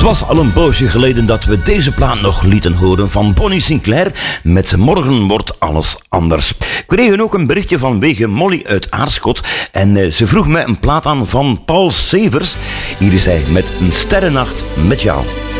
was al een poosje geleden dat we deze plaat nog lieten horen van Bonnie Sinclair met Morgen wordt alles anders. We kregen ook een berichtje vanwege Molly uit Aarschot en ze vroeg mij een plaat aan van Paul Severs. Hier is hij met Een sterrennacht met jou.